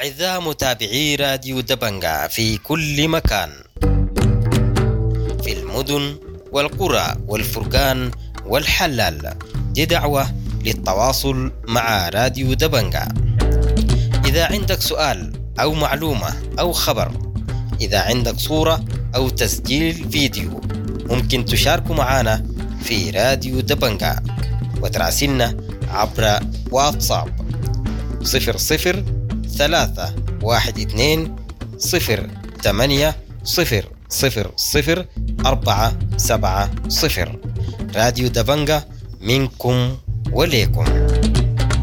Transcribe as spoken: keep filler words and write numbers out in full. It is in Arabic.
أعزائي متابعي راديو دبنجة في كل مكان، في المدن والقرى والفرقان والحلال، دي دعوة للتواصل مع راديو دبنجة. إذا عندك سؤال أو معلومة أو خبر، إذا عندك صورة أو تسجيل فيديو، ممكن تشاركوا معنا في راديو دبنجة وتراسلنا عبر واتساب صفر صفر ثلاثة واحد اثنين صفر ثمانية صفر صفر صفر أربعة سبعة صفر. راديو دبنجة منكم وليكم.